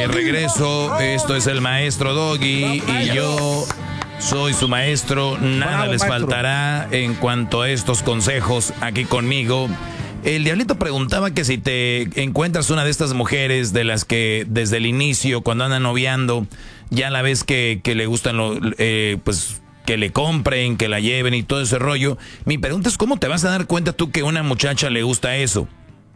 regreso. Esto es el maestro Doggy y yo soy su maestro. Nada les faltará en cuanto a estos consejos aquí conmigo. El Diablito preguntaba que si te encuentras una de estas mujeres de las que desde el inicio, cuando andan noviando, ya la ves que le gustan pues que le compren, que la lleven y todo ese rollo. Mi pregunta es, ¿cómo te vas a dar cuenta tú que a una muchacha le gusta eso?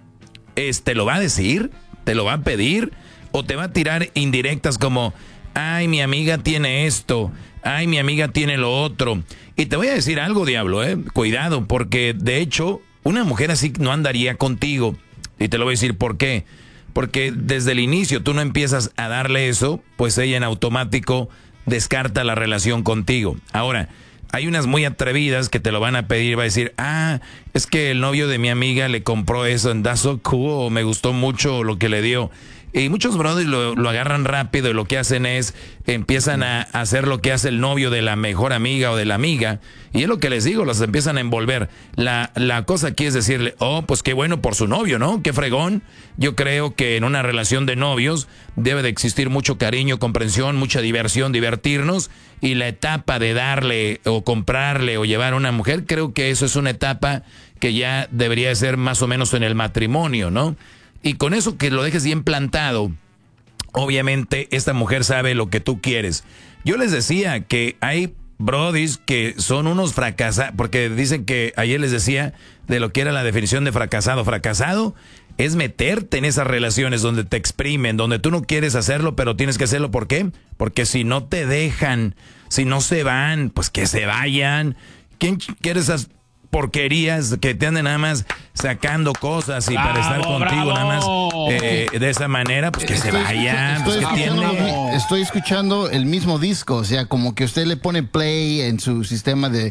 ¿Te lo va a decir? ¿Te lo va a pedir? ¿O te va a tirar indirectas como, ay, mi amiga tiene esto, ay, mi amiga tiene lo otro? Y te voy a decir algo, Diablo, cuidado, porque de hecho, una mujer así no andaría contigo. Y te lo voy a decir por qué. Porque desde el inicio tú no empiezas a darle eso, pues ella en automático descarta la relación contigo. Ahora, hay unas muy atrevidas que te lo van a pedir, va a decir, es que el novio de mi amiga le compró eso en That's So Cool, o me gustó mucho lo que le dio. Y muchos brothers lo agarran rápido y lo que hacen es, empiezan a hacer lo que hace el novio de la mejor amiga o de la amiga. Y es lo que les digo, los empiezan a envolver. La cosa aquí es decirle, pues qué bueno por su novio, ¿no? Qué fregón. Yo creo que en una relación de novios debe de existir mucho cariño, comprensión, mucha diversión, divertirnos. Y la etapa de darle o comprarle o llevar a una mujer, creo que eso es una etapa que ya debería ser más o menos en el matrimonio, ¿no? Y con eso que lo dejes bien plantado, obviamente esta mujer sabe lo que tú quieres. Yo les decía que hay brodis que son unos fracasados, porque dicen que ayer les decía de lo que era la definición de fracasado. Fracasado es meterte en esas relaciones donde te exprimen, donde tú no quieres hacerlo, pero tienes que hacerlo. ¿Por qué? Porque si no te dejan, si no se van, pues que se vayan. ¿Quién quiere esas porquerías que te anden nada más sacando cosas y para estar contigo nada más de esa manera? Pues que se vayan. Estoy escuchando el mismo disco, o sea, como que usted le pone play en su sistema de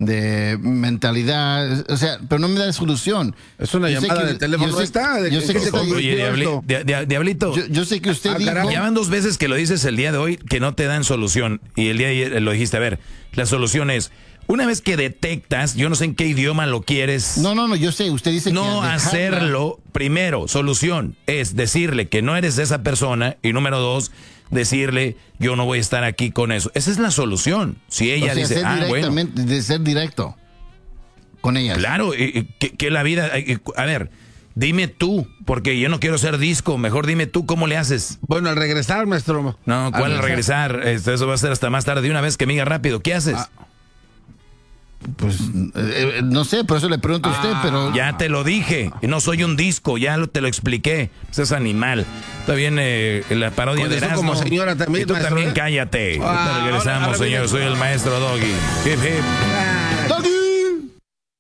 mentalidad, o sea, pero no me da solución. Es una llamada de teléfono. Yo sé que Oye, Diablito, yo sé que usted dijo, ya van 2 veces que lo dices el día de hoy que no te dan solución, y el día de ayer lo dijiste. A ver, la solución es, una vez que detectas, yo no sé en qué idioma lo quieres. No, yo sé, usted dice no que hacerlo. Primero, solución es decirle que no eres de esa persona, y número 2, decirle, yo no voy a estar aquí con eso. Esa es la solución. Si ella dice, bueno, de ser directo con ella. Claro, que la vida, a ver, dime tú, porque yo no quiero ser disco, mejor dime tú cómo le haces. Bueno, al regresar, maestro. No, ¿cuál al regresar? Eso va a ser hasta más tarde. De una vez que me diga rápido, ¿qué haces? Pues no sé, por eso le pregunto a usted, pero... Ya te lo dije, no soy un disco, ya te lo expliqué. Ese es animal. Está bien la parodia de Erasmo. Como señora también, y tú maestro, también cállate. Regresamos, señor. Soy el maestro Doggy. Hip, hip. ¡Doggy!